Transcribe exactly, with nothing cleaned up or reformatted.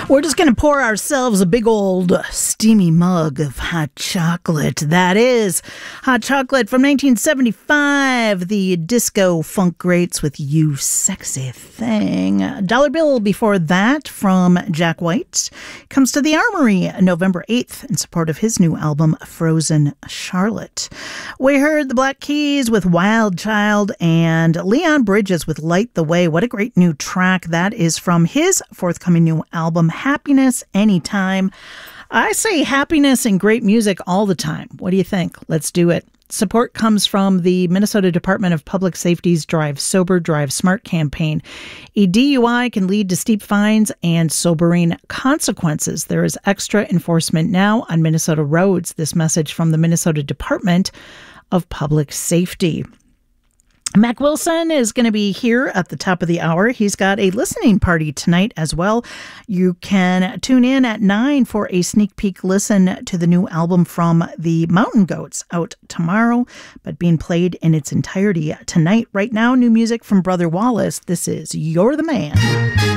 We're just going to pour ourselves a big old steamy mug of hot chocolate. That is hot chocolate from nineteen seventy-five, the disco funk greats with You Sexy Thing. Dollar Bill before that from Jack White comes to the Armory November eighth in support of his new album Frozen Charlotte. We heard the Black Keys with Wild Child and Leon Bridges with Light the Way. What a great new track. That is from his forthcoming new album Happiness Anytime. I say happiness and great music all the time. What do you think? Let's do it. Support comes from the Minnesota Department of Public Safety's Drive Sober, Drive Smart campaign. A D U I can lead to steep fines and sobering consequences. There is extra enforcement now on Minnesota roads. This message from the Minnesota Department of Public Safety. Mac Wilson is going to be here at the top of the hour. He's got a listening party tonight as well. You can tune in at nine for a sneak peek listen to the new album from the Mountain Goats, out tomorrow, but being played in its entirety tonight. Right now, new music from Brother Wallace. This is You're the Man.